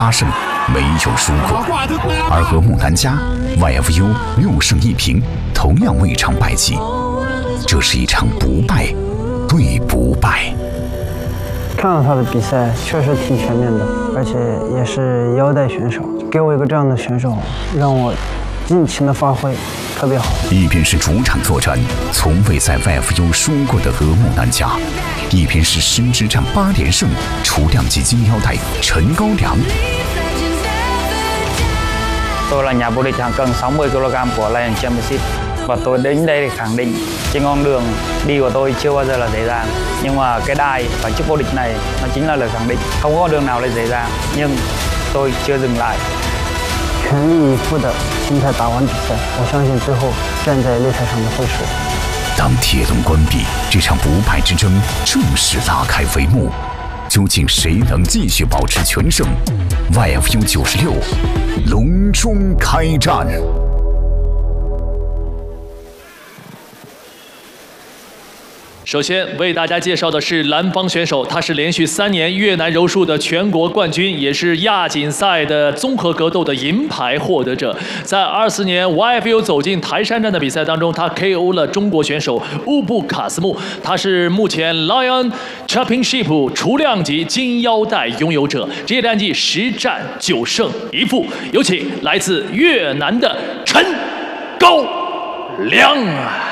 胜，没有输过。而和木南家 YFU 6胜1平，同样未尝败绩。这是一场不败对不败。 看到他的比赛确实挺全面的，而且也是腰带选手，给我一个这样的选手，让我尽情的发挥，特别好。 一边是主场作战，从未在 YFU 输过的和木南家，一边是深知战8连胜，除2级金腰带陈高粱。 Tôi là nhà vô địch hạng cân 60 kg của Lion Championship và tôi đến đây để khẳng định trên con đường đi của tôi chưa bao giờ là dễ dàng, nhưng mà cái đài và chức vô địch này nó chính là lời khẳng định không có con đường nào là dễ dàng, nhưng tôi chưa dừng lại. 全力以赴的心态打完比赛，我相信最后站在擂台上的会是我。 当铁笼关闭，这场不败之争正式拉开帷幕。究竟谁能继续保持全胜 ？YFU 96隆中开战。 首先为大家介绍的是蓝方选手，他是连续3年越南柔术的全国冠军，也是亚锦赛的综合格斗的银牌获得者。在24年 YFU 走进台山站的比赛当中，他 KO 了中国选手乌布卡斯木，他是目前 Lion Championship 除2级金腰带拥有者，职业战绩10战9胜1负。有请来自越南的陈高粱。